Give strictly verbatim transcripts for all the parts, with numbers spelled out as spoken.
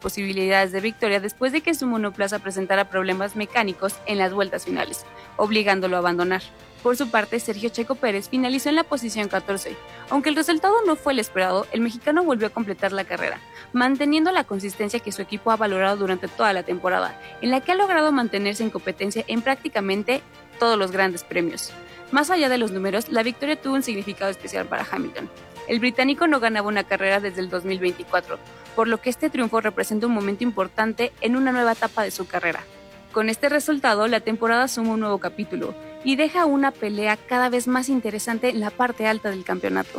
posibilidades de victoria después de que su monoplaza presentara problemas mecánicos en las vueltas finales, obligándolo a abandonar. Por su parte, Sergio Checo Pérez finalizó en la posición catorce. Aunque el resultado no fue el esperado, el mexicano volvió a completar la carrera, manteniendo la consistencia que su equipo ha valorado durante toda la temporada, en la que ha logrado mantenerse en competencia en prácticamente todos los grandes premios. Más allá de los números, la victoria tuvo un significado especial para Hamilton. El británico no ganaba una carrera desde el dos mil veinticuatro, por lo que este triunfo representa un momento importante en una nueva etapa de su carrera. Con este resultado, la temporada suma un nuevo capítulo y deja una pelea cada vez más interesante en la parte alta del campeonato.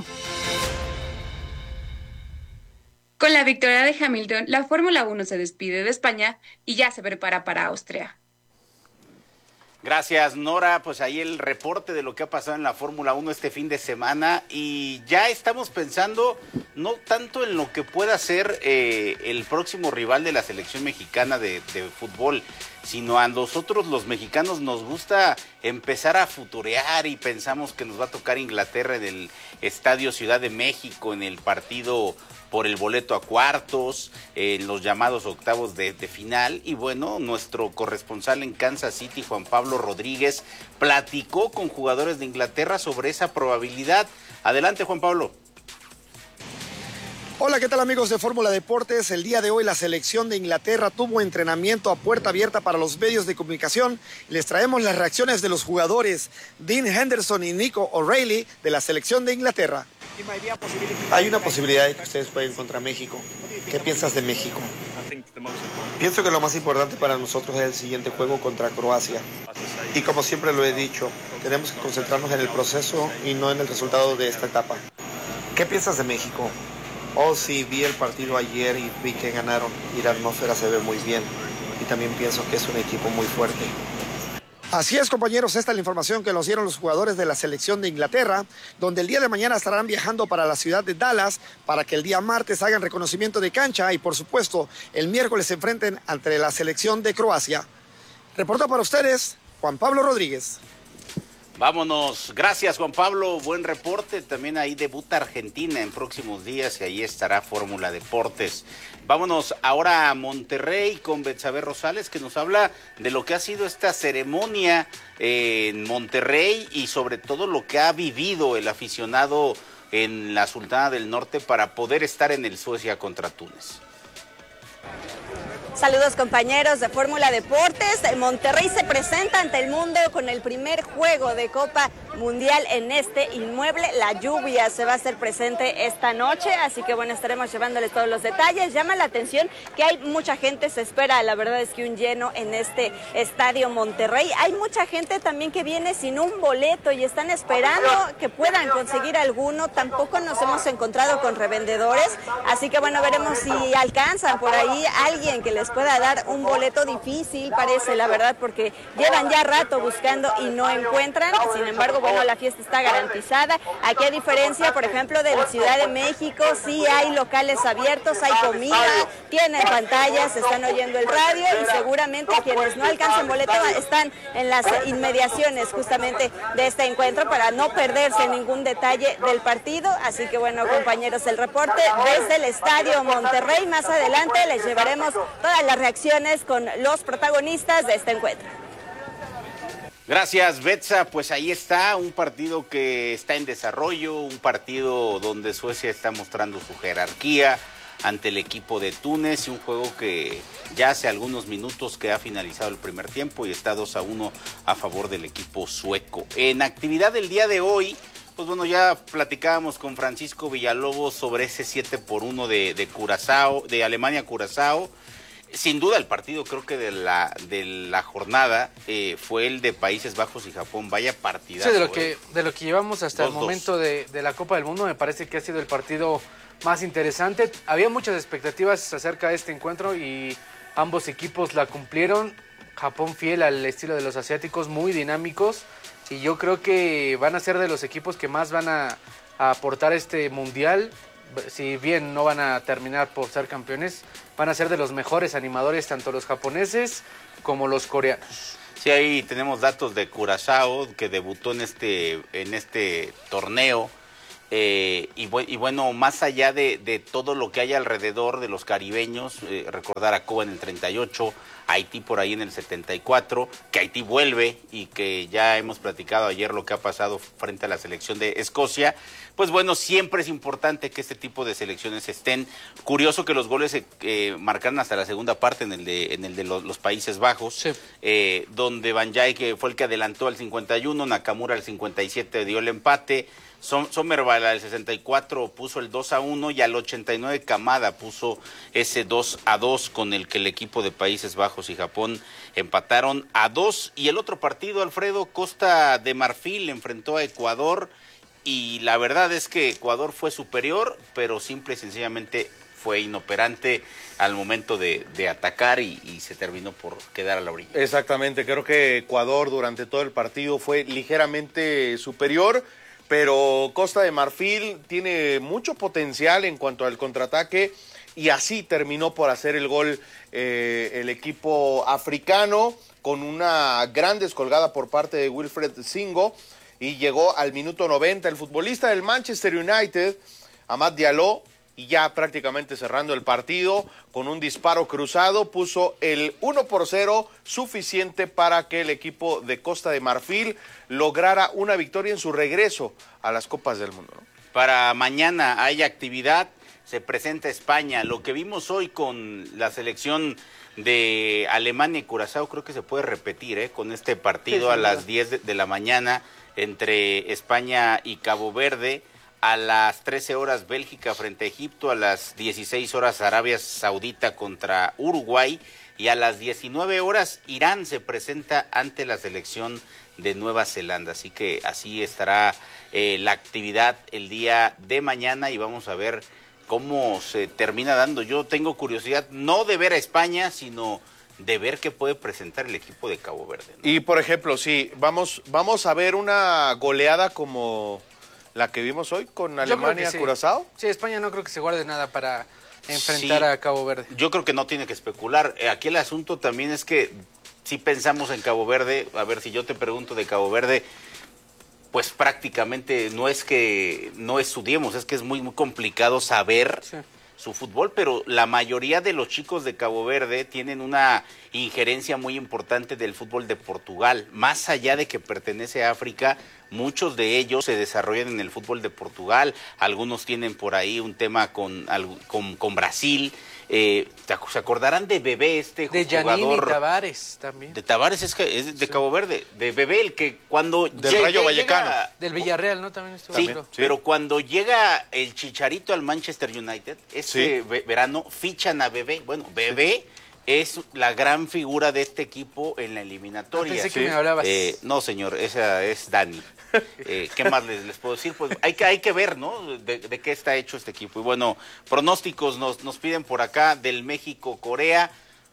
Con la victoria de Hamilton, la Fórmula uno se despide de España y ya se prepara para Austria. Gracias, Nora. Pues ahí el reporte de lo que ha pasado en la Fórmula uno este fin de semana y ya estamos pensando no tanto en lo que pueda ser eh, el próximo rival de la selección mexicana de, de fútbol, sino a nosotros los mexicanos nos gusta empezar a futurear y pensamos que nos va a tocar Inglaterra en el Estadio Ciudad de México, en el partido por el boleto a cuartos, en eh, los llamados octavos de, de final. Y bueno, nuestro corresponsal en Kansas City, Juan Pablo Rodríguez, platicó con jugadores de Inglaterra sobre esa probabilidad. Adelante, Juan Pablo. Hola, ¿qué tal amigos de Fórmula Deportes? El día de hoy la selección de Inglaterra tuvo entrenamiento a puerta abierta para los medios de comunicación. Les traemos las reacciones de los jugadores Dean Henderson y Nico O'Reilly de la selección de Inglaterra. Hay una posibilidad de que ustedes puedan contra México. ¿Qué piensas de México? Pienso que lo más importante para nosotros es el siguiente juego contra Croacia. Y como siempre lo he dicho, tenemos que concentrarnos en el proceso y no en el resultado de esta etapa. ¿Qué piensas de México? Oh, sí, vi el partido ayer y vi que ganaron y la atmósfera se ve muy bien. Y también pienso que es un equipo muy fuerte. Así es, compañeros, esta es la información que nos dieron los jugadores de la selección de Inglaterra, donde el día de mañana estarán viajando para la ciudad de Dallas para que el día martes hagan reconocimiento de cancha y, por supuesto, el miércoles se enfrenten ante la selección de Croacia. Reporta para ustedes, Juan Pablo Rodríguez. Vámonos, gracias Juan Pablo, buen reporte. También ahí debuta Argentina en próximos días y ahí estará Fórmula Deportes. Vámonos ahora a Monterrey con Betsabe Rosales, que nos habla de lo que ha sido esta ceremonia en Monterrey y sobre todo lo que ha vivido el aficionado en la Sultana del Norte para poder estar en el Suecia contra Túnez. Saludos compañeros de Fórmula Deportes. Monterrey se presenta ante el mundo con el primer juego de Copa Mundial en este inmueble. La lluvia se va a hacer presente esta noche, así que bueno, estaremos llevándoles todos los detalles. Llama la atención que hay mucha gente, se espera, la verdad es que un lleno en este Estadio Monterrey. Hay mucha gente también que viene sin un boleto y están esperando que puedan conseguir alguno. Tampoco nos hemos encontrado con revendedores, así que bueno, veremos si alcanzan por ahí alguien que les pueda dar un boleto. Difícil parece, la verdad, porque llevan ya rato buscando y no encuentran. Sin embargo, bueno, la fiesta está garantizada. Aquí, a diferencia, por ejemplo, de la Ciudad de México, sí hay locales abiertos, hay comida, tienen pantallas, están oyendo el radio y seguramente quienes no alcancen boleto están en las inmediaciones justamente de este encuentro para no perderse ningún detalle del partido. Así que bueno, compañeros, el reporte desde el Estadio Monterrey. Más adelante les llevaremos todas las reacciones con los protagonistas de este encuentro. Gracias, Betsa. Pues ahí está, un partido que está en desarrollo, un partido donde Suecia está mostrando su jerarquía ante el equipo de Túnez y un juego que ya hace algunos minutos que ha finalizado el primer tiempo y está dos a uno a favor del equipo sueco. En actividad del día de hoy, pues bueno, ya platicábamos con Francisco Villalobos sobre ese siete por uno de, de Curazao, de Alemania-Curazao. Sin duda el partido creo que de la de la jornada eh, fue el de Países Bajos y Japón. Vaya partidazo. Sí, de lo eh. que de lo que llevamos hasta dos, el momento de, de la Copa del Mundo, me parece que ha sido el partido más interesante. Había muchas expectativas acerca de este encuentro y ambos equipos la cumplieron. Japón fiel al estilo de los asiáticos, muy dinámicos, y yo creo que van a ser de los equipos que más van a, a aportar este mundial. Si bien no van a terminar por ser campeones, van a ser de los mejores animadores, tanto los japoneses como los coreanos. Sí, ahí tenemos datos de Curazao, que debutó en este, en este torneo Eh, y, bu y bueno, más allá de, de todo lo que hay alrededor de los caribeños, eh, recordar a Cuba en el treinta y ocho, Haití por ahí en el setenta y cuatro, que Haití vuelve y que ya hemos platicado ayer lo que ha pasado frente a la selección de Escocia, pues bueno, siempre es importante que este tipo de selecciones estén. Curioso que los goles se eh, marcaron hasta la segunda parte en el de, en el de los, los Países Bajos, sí. eh, donde Van Dijk fue el que adelantó al cincuenta y uno, Nakamura al cincuenta y siete dio el empate, Sommerville al sesenta y cuatro puso el dos a uno y al ochenta y nueve Kamada puso ese dos a dos con el que el equipo de Países Bajos y Japón empataron a dos. Y el otro partido, Alfredo, Costa de Marfil enfrentó a Ecuador y la verdad es que Ecuador fue superior, pero simple y sencillamente fue inoperante al momento de, de atacar y, y se terminó por quedar a la orilla. Exactamente, creo que Ecuador durante todo el partido fue ligeramente superior, pero Costa de Marfil tiene mucho potencial en cuanto al contraataque y así terminó por hacer el gol eh, el equipo africano con una gran descolgada por parte de Wilfred Singo y llegó al minuto noventa el futbolista del Manchester United, Amad Diallo, y ya prácticamente cerrando el partido con un disparo cruzado puso el uno por cero suficiente para que el equipo de Costa de Marfil lograra una victoria en su regreso a las Copas del Mundo, ¿no? Para mañana hay actividad, se presenta España. Lo que vimos hoy con la selección de Alemania y Curazao creo que se puede repetir, ¿eh? Con este partido sí, a las diez de, de la mañana entre España y Cabo Verde. A las trece horas Bélgica frente a Egipto, a las dieciséis horas Arabia Saudita contra Uruguay y a las diecinueve horas Irán se presenta ante la selección de Nueva Zelanda. Así que así estará eh, la actividad el día de mañana y vamos a ver cómo se termina dando. Yo tengo curiosidad no de ver a España, sino de ver qué puede presentar el equipo de Cabo Verde, ¿no? Y por ejemplo, sí, vamos, vamos a ver una goleada como la que vimos hoy con Alemania, sí. Curazao. Sí, España no creo que se guarde nada para enfrentar sí, a Cabo Verde. Yo creo que no tiene que especular. Aquí el asunto también es que si pensamos en Cabo Verde, a ver si yo te pregunto de Cabo Verde, pues prácticamente no es que no estudiemos, es que es muy, muy complicado saber sí. su fútbol, pero la mayoría de los chicos de Cabo Verde tienen una injerencia muy importante del fútbol de Portugal. Más allá de que pertenece a África, muchos de ellos se desarrollan en el fútbol de Portugal, algunos tienen por ahí un tema con, con, con Brasil. Eh, ¿Se acordarán de Bebé, este de jugador? De Giannini Tavares también. De Tavares es, que es de sí. Cabo Verde, de Bebé, el que cuando del llega, Rayo Vallecano. Llega, del Villarreal, ¿no? También estuvo. Sí, sí, pero cuando llega el Chicharito al Manchester United, este sí. verano fichan a Bebé. Bueno, Bebé sí. es la gran figura de este equipo en la eliminatoria. Ah, pensé que sí. me hablabas. Eh, no, señor, esa es Dani. Eh, ¿Qué más les, les puedo decir? Pues hay que, hay que ver, ¿no? De, de qué está hecho este equipo. Y bueno, pronósticos nos, nos piden por acá del México-Corea.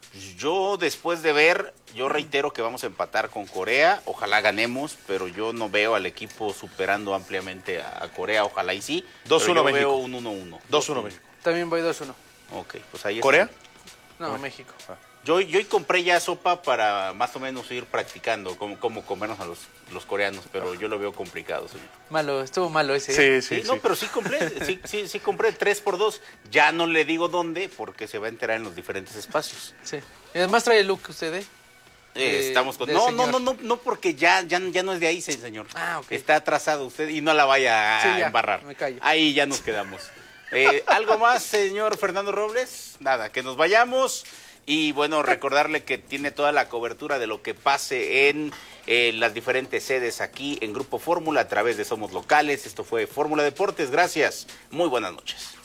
Yo, después de ver, yo reitero que vamos a empatar con Corea. Ojalá ganemos, pero yo no veo al equipo superando ampliamente a, a Corea. Ojalá y sí. dos uno México. Veo un uno uno. dos uno México. También voy dos uno. Ok, pues ahí está. ¿Corea? No, no. México. Ah. Yo, yo compré ya sopa para más o menos ir practicando cómo, cómo comernos a los, los coreanos, pero yo lo veo complicado, señor. Malo, estuvo malo ese. Sí, sí, sí. sí. No, pero sí compré, sí, sí, sí compré tres por dos. Ya no le digo dónde, porque se va a enterar en los diferentes espacios. Sí. Y además trae el look usted, ¿eh? Eh, estamos con... No, no, no, no, no, porque ya, ya, ya no es de ahí, señor. Ah, ok. Está atrasado usted y no la vaya a sí, ya, embarrar. Me callo. Ahí ya nos quedamos. Eh, ¿Algo más, señor Fernando Robles? Nada, que nos vayamos. Y bueno, recordarle que tiene toda la cobertura de lo que pase en eh, las diferentes sedes aquí en Grupo Fórmula a través de Somos Locales. Esto fue Fórmula Deportes. Gracias. Muy buenas noches.